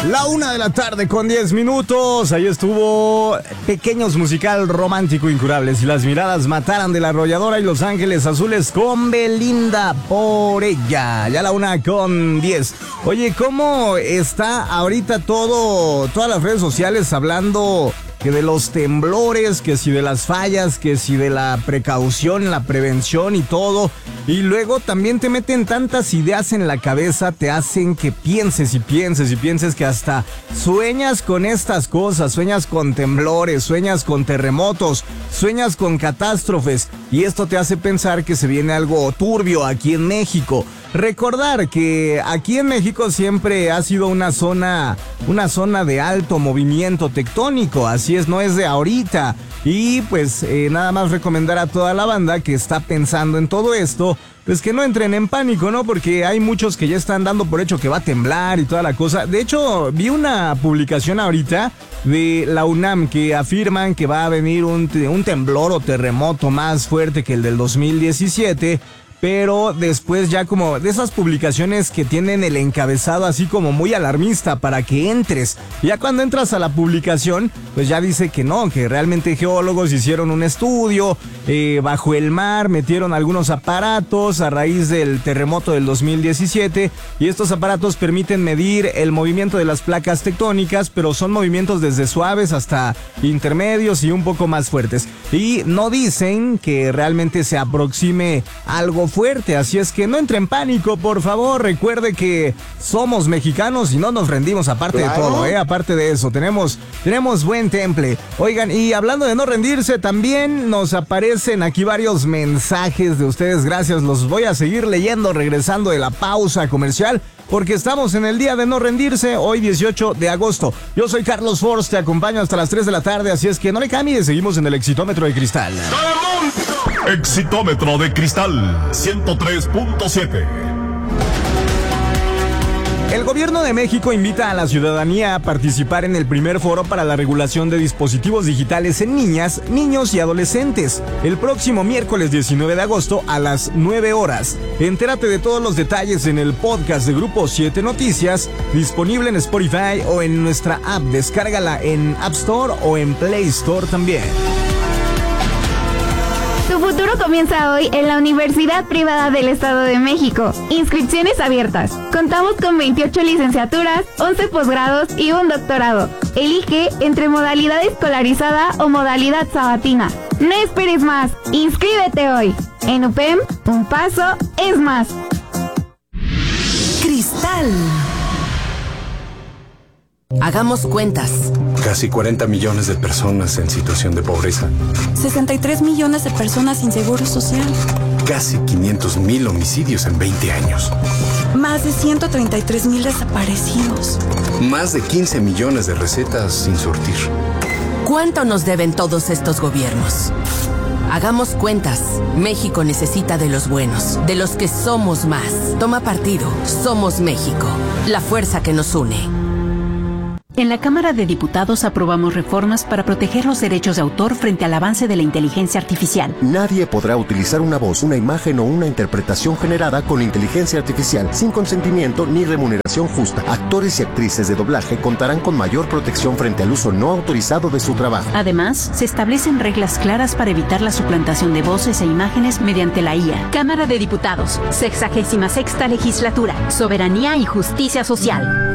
La 1:10 con 10 minutos. Ahí estuvo Pequeños, musical romántico incurables. Y las miradas mataran de La Arrolladora y Los Ángeles Azules con Belinda, Por Ella. Ya la 1:10. Oye, ¿cómo está ahorita todas las redes sociales hablando que de los temblores, que si de las fallas, que si de la precaución, la prevención y todo? Y luego también te meten tantas ideas en la cabeza, te hacen que pienses y pienses y pienses, que hasta sueñas con estas cosas, sueñas con temblores, sueñas con terremotos, sueñas con catástrofes, y esto te hace pensar que se viene algo turbio aquí en México. Recordar que aquí en México siempre ha sido una zona de alto movimiento tectónico, así es, no es de ahorita. Y pues nada más recomendar a toda la banda que está pensando en todo esto, pues que no entren en pánico, ¿no? Porque hay muchos que ya están dando por hecho que va a temblar y toda la cosa. De hecho, vi una publicación ahorita de la UNAM que afirman que va a venir un temblor o terremoto más fuerte que el del 2017. Pero después ya como de esas publicaciones que tienen el encabezado así como muy alarmista para que entres. Ya cuando entras a la publicación, pues ya dice que no, que realmente geólogos hicieron un estudio bajo el mar, metieron algunos aparatos a raíz del terremoto del 2017, y estos aparatos permiten medir el movimiento de las placas tectónicas, pero son movimientos desde suaves hasta intermedios y un poco más fuertes. Y no dicen que realmente se aproxime algo fuerte, así es que no entre en pánico, por favor. Recuerde que somos mexicanos y no nos rendimos, aparte de todo, aparte de eso, tenemos buen temple. Oigan, y hablando de no rendirse, también nos aparecen aquí varios mensajes de ustedes, gracias, los voy a seguir leyendo regresando de la pausa comercial, porque estamos en el día de no rendirse, hoy 18 de agosto. Yo soy Carlos Force, te acompaño hasta las 3 de la tarde, así es que no le cambies, seguimos en el Exitómetro de Cristal. Exitómetro de Cristal 103.7. El gobierno de México invita a la ciudadanía a participar en el primer foro para la regulación de dispositivos digitales en niñas, niños y adolescentes, el próximo miércoles 19 de agosto a las 9 horas. Entérate de todos los detalles en el podcast de Grupo 7 Noticias, disponible en Spotify o en nuestra app. Descárgala en App Store o en Play Store también. Tu futuro comienza hoy en la Universidad Privada del Estado de México. Inscripciones abiertas. Contamos con 28 licenciaturas, 11 posgrados y un doctorado. Elige entre modalidad escolarizada o modalidad sabatina. No esperes más. Inscríbete hoy. En UPEM, un paso es más. Cristal. Hagamos cuentas. Casi 40 millones de personas en situación de pobreza. 63 millones de personas sin seguro social. Casi 500,000 homicidios en 20 años. Más de 133,000 desaparecidos. Más de 15 millones de recetas sin surtir. ¿Cuánto nos deben todos estos gobiernos? Hagamos cuentas. México necesita de los buenos, de los que somos más. Toma partido. Somos México. La fuerza que nos une. En la Cámara de Diputados aprobamos reformas para proteger los derechos de autor frente al avance de la inteligencia artificial. Nadie podrá utilizar una voz, una imagen o una interpretación generada con inteligencia artificial sin consentimiento ni remuneración justa. Actores y actrices de doblaje contarán con mayor protección frente al uso no autorizado de su trabajo. Además, se establecen reglas claras para evitar la suplantación de voces e imágenes mediante la IA. Cámara de Diputados, 66ª Legislatura, Soberanía y Justicia Social.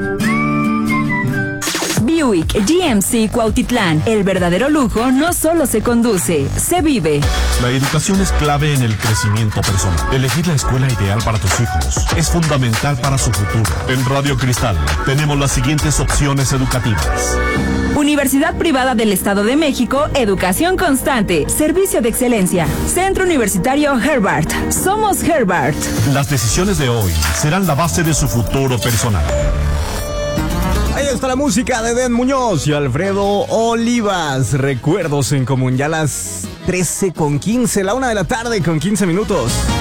Buick GMC Cuautitlán. El verdadero lujo no solo se conduce, se vive. La educación es clave en el crecimiento personal. Elegir la escuela ideal para tus hijos es fundamental para su futuro. En Radio Cristal tenemos las siguientes opciones educativas. Universidad Privada del Estado de México, educación constante, servicio de excelencia. Centro Universitario Herbart. Somos Herbart. Las decisiones de hoy serán la base de su futuro personal. Ahí está la música de Den Muñoz y Alfredo Olivas. Recuerdos en común, ya las 13:15, la 1 de la tarde con 15 minutos.